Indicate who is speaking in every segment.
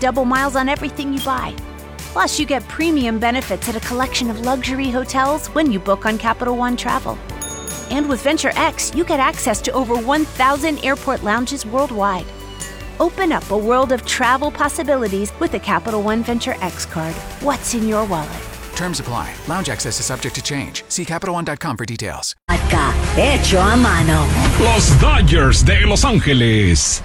Speaker 1: double miles on everything you buy. Plus, you get premium benefits at a collection of luxury hotels when you book on Capital One Travel. And with Venture X, you get access to over 1,000 airport lounges worldwide. Open up a world of travel possibilities with the Capital One Venture X card. What's in your wallet?
Speaker 2: Terms apply. Lounge access is subject to change. See CapitalOne.com for details.
Speaker 3: Acá, hecho a mano.
Speaker 4: Los Dodgers de Los Ángeles.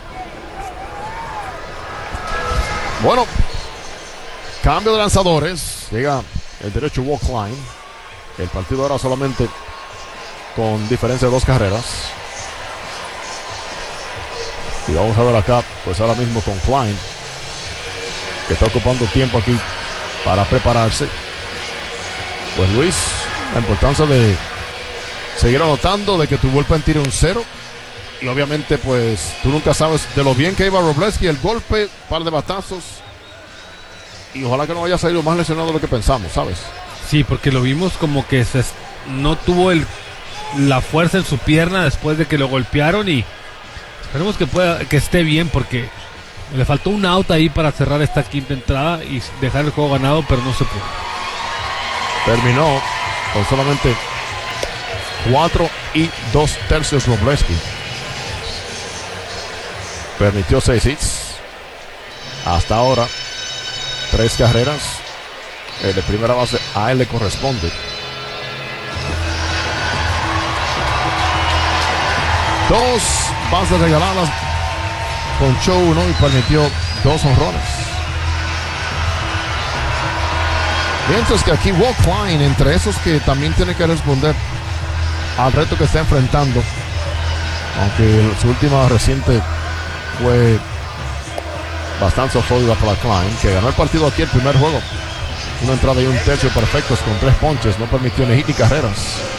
Speaker 5: Bueno, cambio de lanzadores. Llega el derecho Walt Klein. El partido ahora solamente con diferencia de 2 carreras. Y vamos a ver acá, pues ahora mismo con Klein, que está ocupando tiempo aquí para prepararse. Pues Luis, la importancia de seguir anotando, de que tu bullpen tire un 0. Y obviamente pues tú nunca sabes de lo bien que iba Wroblewski, el golpe, par de batazos. Y ojalá que no haya salido más lesionado de lo que pensamos, ¿sabes?
Speaker 6: Sí, porque lo vimos como que no tuvo la fuerza en su pierna después de que lo golpearon, y esperemos que esté bien, porque le faltó un out ahí para cerrar esta quinta entrada y dejar el juego ganado, pero no se pudo.
Speaker 5: Terminó con solamente 4 2/3 Wroblewski. Permitió 6 hits. Hasta ahora 3 carreras. El de primera base a él le corresponde. 2 bases regaladas. Ponchó 1 y permitió 2 honrones. Mientras que aquí Walt Klein, entre esos que también tiene que responder al reto que está enfrentando, aunque su última reciente fue bastante sólida para Klein, que ganó el partido aquí el primer juego. Una entrada y un tercio perfectos con 3 ponches, no permitió ni hit ni carreras.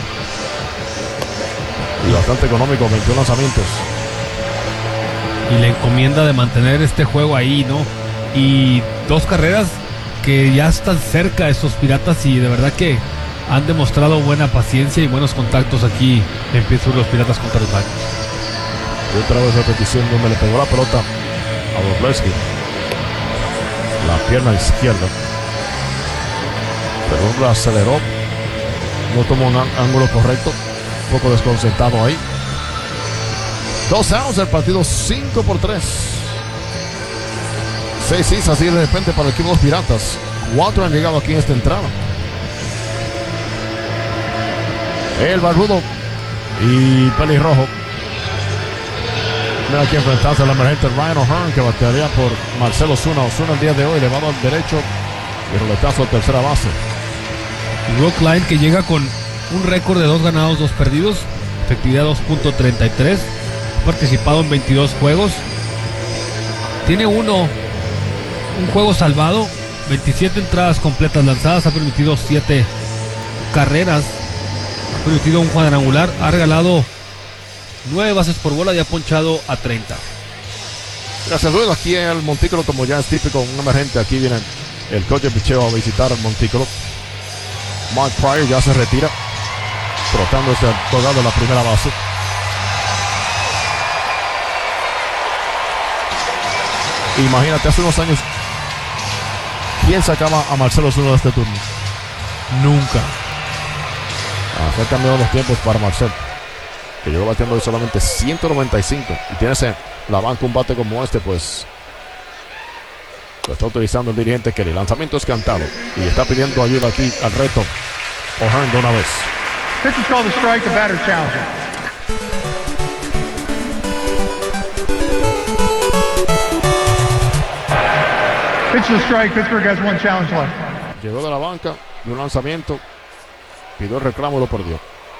Speaker 5: Y bastante económico, 21 lanzamientos.
Speaker 6: Y la encomienda de mantener este juego ahí, ¿no? Y 2 carreras que ya están cerca de esos Piratas, y de verdad que han demostrado buena paciencia y buenos contactos aquí en Pittsburgh, los Piratas contra los Dodgers.
Speaker 5: Y otra vez repetición donde le pegó la pelota a Wroblewski, la pierna izquierda, pero lo aceleró, no tomó un ángulo correcto, un poco desconcentrado ahí. 2 outs del partido, 5-3. 6 hits así de repente para el equipo de los Piratas. 4 han llegado aquí en esta entrada. El barbudo y pelirrojo viene aquí a enfrentarse al emergente Ryan O'Hearn, que batearía por Marcell Ozuna. Ozuna el día de hoy elevado al derecho y roletazo a tercera base.
Speaker 6: Walt Klein, que llega con un récord de 2 ganados, 2 perdidos, efectividad 2.33, participado en 22 juegos, tiene un juego salvado, 27 entradas completas lanzadas, ha permitido 7 carreras, ha permitido un cuadrangular, ha regalado 9 bases por bola y ha ponchado a 30.
Speaker 5: Gracias, Luis. Aquí en el montículo, como ya es típico, un emergente. Aquí viene el coach de picheo a visitar el montículo. Mark Prior ya se retira, trotándose al colgado de la primera base. Imagínate, hace unos años, ¿quién sacaba a Marcell Ozuna de este turno?
Speaker 6: Nunca.
Speaker 5: Se han cambiado los tiempos para Marcell, que llegó bateando hoy solamente 195. Y tienes en la banca un bate como este, pues lo está utilizando el dirigente Kelly. Lanzamiento es cantado y está pidiendo ayuda aquí al reto O'Hearn de una vez.
Speaker 7: Pitcher's called the strike, the batter challenger. Pitch the strike, Pittsburgh has 1 challenge left.
Speaker 5: Llegó de la banca de un lanzamiento, pidió el reclamo y lo perdió.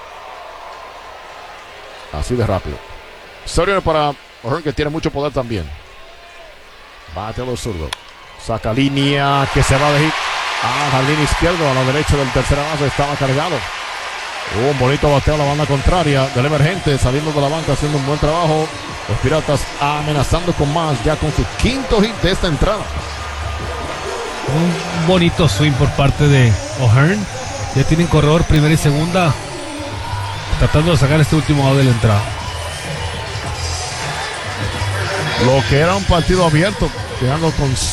Speaker 5: Así de rápido. Serio para O'Hearn, que tiene mucho poder también. Bate a los zurdos. Saca línea que se va de hit. Jardín izquierdo, a la derecha del tercera base, estaba cargado. Un bonito bateo a la banda contraria del emergente, saliendo de la banca, haciendo un buen trabajo. Los Piratas amenazando con más, ya con su 5º hit de esta entrada.
Speaker 6: Un bonito swing por parte de O'Hearn. Ya tienen corredor primera y segunda, tratando de sacar este último out de la entrada.
Speaker 5: Lo que era un partido abierto, quedando con